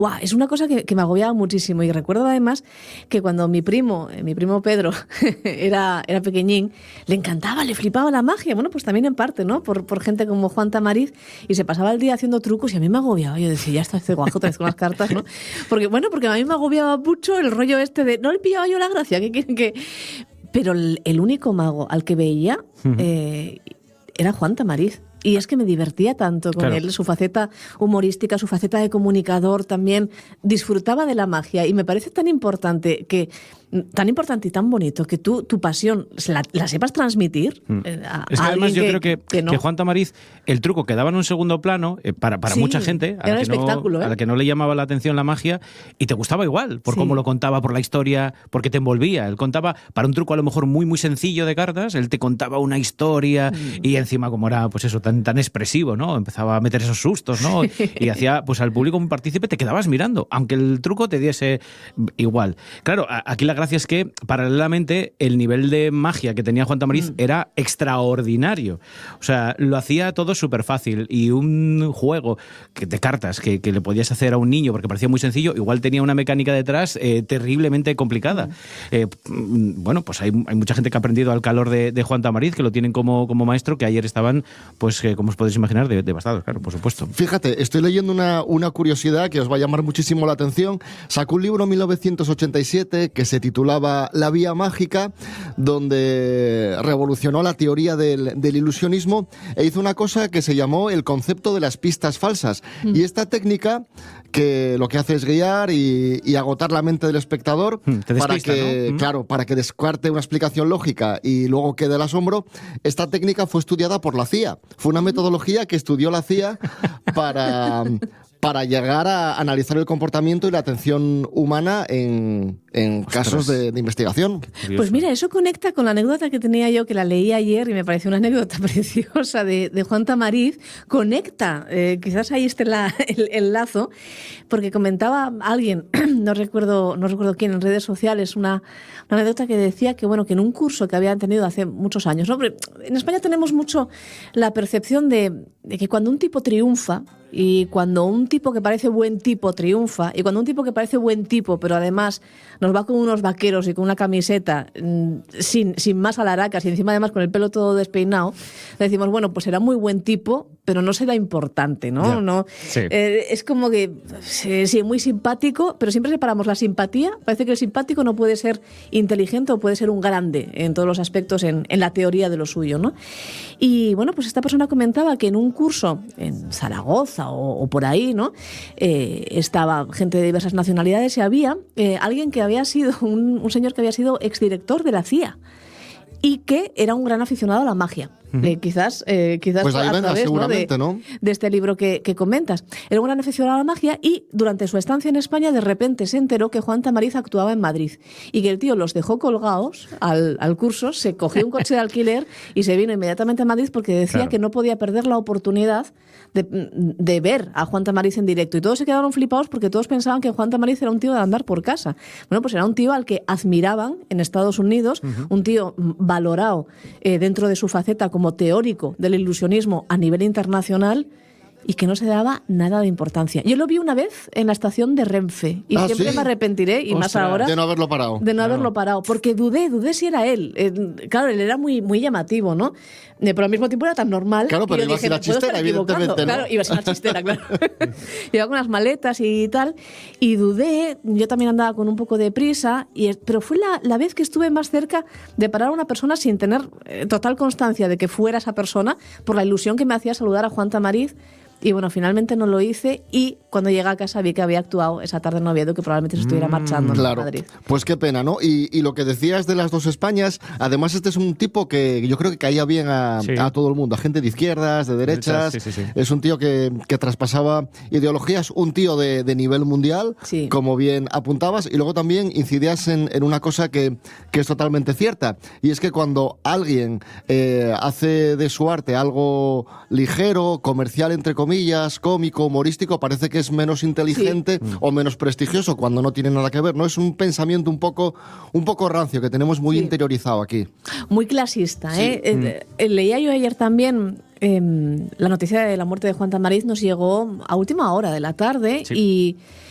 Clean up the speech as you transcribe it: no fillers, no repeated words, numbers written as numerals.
¡guau! Es una cosa que me agobiaba muchísimo. Y recuerdo además que cuando mi primo Pedro, era pequeñín, le encantaba, le flipaba la magia. Bueno, pues también en parte, ¿no? Por gente como Juan Tamariz, y se pasaba el día haciendo trucos y a mí me agobiaba. Yo decía, ya está este guajo otra vez con las cartas, ¿no? Porque a mí me agobiaba mucho el rollo este de, no le pillaba yo la gracia, ¿qué quieren que...? Pero el único mago al que veía era Juan Tamariz. Y es que me divertía tanto con él, su faceta humorística, su faceta de comunicador también. Disfrutaba de la magia y me parece tan importante y tan bonito que tú, tu pasión la sepas transmitir es que además yo creo que no. Juan Tamariz, el truco quedaba en un segundo plano para mucha gente a la que no le llamaba la atención la magia, y te gustaba igual, por cómo lo contaba, por la historia, porque te envolvía. Él contaba, para un truco a lo mejor muy, muy sencillo de cartas, él te contaba una historia y encima como era pues eso tan expresivo, ¿no? Empezaba a meter esos sustos, ¿no? Y hacía pues al público muy partícipe, te quedabas mirando, aunque el truco te diese igual. Claro, aquí la gracia es que paralelamente el nivel de magia que tenía Juan Tamariz era extraordinario. O sea, lo hacía todo súper fácil, y un juego de cartas que le podías hacer a un niño porque parecía muy sencillo, igual tenía una mecánica detrás terriblemente complicada. Bueno, pues hay mucha gente que ha aprendido al calor de Juan Tamariz, que lo tienen como maestro, que ayer estaban, pues como os podéis imaginar, devastados, claro, por supuesto. Fíjate, estoy leyendo una curiosidad que os va a llamar muchísimo la atención. Sacó un libro en 1987 que se titulaba La Vía Mágica, donde revolucionó la teoría del ilusionismo e hizo una cosa que se llamó el concepto de las pistas falsas. Y esta técnica, que lo que hace es guiar y agotar la mente del espectador para que, ¿no? Para que descarte una explicación lógica y luego quede el asombro. Esta técnica fue estudiada por la CIA. Fue una metodología que estudió la CIA para llegar a analizar el comportamiento y la atención humana en casos de investigación. Pues mira, eso conecta con la anécdota que tenía yo, que la leí ayer y me pareció una anécdota preciosa de Juan Tamariz. Conecta, quizás ahí esté el lazo, porque comentaba alguien, no recuerdo quién, en redes sociales, una anécdota que decía que en un curso que habían tenido hace muchos años, ¿no? En España tenemos mucho la percepción de que cuando un tipo triunfa, y cuando un tipo que parece buen tipo triunfa, y cuando un tipo que parece buen tipo, pero además nos va con unos vaqueros y con una camiseta sin más alaracas y encima además con el pelo todo despeinado, le decimos, bueno, pues será muy buen tipo, pero no será importante, ¿no? Yeah. No, sí. Es como que, sí, muy simpático, pero siempre separamos la simpatía. Parece que el simpático no puede ser inteligente o puede ser un grande en todos los aspectos en la teoría de lo suyo, ¿no? Y bueno, pues esta persona comentaba que en un curso en Zaragoza o por ahí, ¿no? Estaba gente de diversas nacionalidades y había alguien que había sido, un señor que había sido exdirector de la CIA y que era un gran aficionado a la magia. Quizás pues ahí a venga, través, seguramente, ¿no? De este libro que comentas. Era un gran aficionado a la magia y durante su estancia en España de repente se enteró que Juan Tamariz actuaba en Madrid y que el tío los dejó colgados al curso, se cogió un coche de alquiler y se vino inmediatamente a Madrid porque decía que no podía perder la oportunidad de ver a Juan Tamariz en directo. Y todos se quedaron flipados porque todos pensaban que Juan Tamariz era un tío de andar por casa. Bueno, pues era un tío al que admiraban en Estados Unidos, un tío valorado dentro de su faceta como teórico del ilusionismo a nivel internacional y que no se daba nada de importancia. Yo lo vi una vez en la estación de Renfe y siempre me arrepentiré, y más ahora, de no haberlo parado. Haberlo parado, porque dudé si era él. Claro, él era muy, muy llamativo, ¿no? Pero al mismo tiempo era tan normal. Claro, pero iba sin la chistera, evidentemente, ¿no? Claro, iba sin la chistera, claro. Iba con las maletas y tal, y dudé. Yo también andaba con un poco de prisa, pero fue la vez que estuve más cerca de parar a una persona sin tener total constancia de que fuera esa persona, por la ilusión que me hacía saludar a Juan Tamariz. Y bueno, finalmente no lo hice y cuando llegué a casa vi que había actuado esa tarde en Oviedo, que probablemente se estuviera marchando en Madrid. Pues qué pena, ¿no? Y lo que decías de las dos Españas, además este es un tipo que yo creo que caía bien a todo el mundo, a gente de izquierdas, de derechas. Sí. Es un tío que traspasaba ideologías, un tío de nivel mundial, como bien apuntabas, y luego también incidías en una cosa que es totalmente cierta, y es que cuando alguien hace de su arte algo ligero, comercial entre comillas, cómico, humorístico, parece que es menos inteligente o menos prestigioso, cuando no tiene nada que ver, ¿no? Es un pensamiento un poco rancio que tenemos muy interiorizado aquí. Muy clasista, ¿eh? Leía yo ayer también la noticia de la muerte de Juan Tamariz, nos llegó a última hora de la tarde y